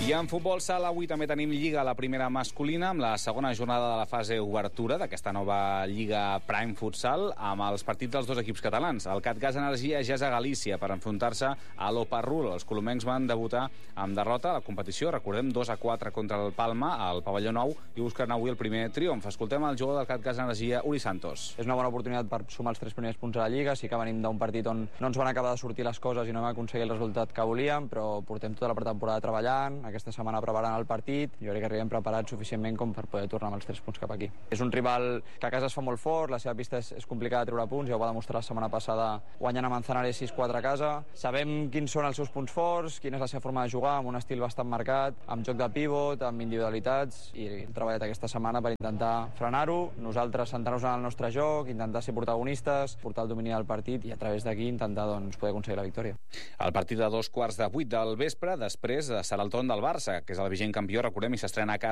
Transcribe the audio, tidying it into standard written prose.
I en futbol sala avui també tenim Lliga a la primera masculina amb la segona jornada de la fase obertura d'aquesta nova Lliga Prime Futsal amb els partits dels dos equips catalans. El CatGas Energia ja és a Galícia per enfrontar-se a l'Oparrulo. Els colomencs van debutar amb derrota a la competició, recordem 2-4 contra el Palma al pavelló nou i busquen avui el primer triomf. Escoltem el jugador del CatGas Energia, Uri Santos. És una bona oportunitat per sumar els 3 primers punts a la Lliga. Sí que venim d'un partit on no ens van acabar de sortir les coses i no vam aconseguir el resultat que volíem, però portem tota la pretemporada treballant, aquesta setmana preparant el partit. Jo crec que arribem preparats suficientment com per poder tornar amb els 3 punts cap aquí. És un rival que a casa es fa molt fort, la seva pista és complicada de treure punts, ja ho va demostrar la setmana passada guanyant a Manzanares 6-4 a casa. Sabem quins són els seus punts forts, quina és la seva forma de jugar, amb un estil bastant marcat, amb joc de pivot, amb individualitats, i hem treballat aquesta setmana per intentar frenar-ho, nosaltres centrar-nos en el nostre joc, intentar ser protagonistes, portar el domini del partit i a través d'aquí intentar poder aconseguir la victòria. El partit de 7:15 del vespre, després serà el torn del Barça, que és el vigent campió, recordem, i s'estrena a casa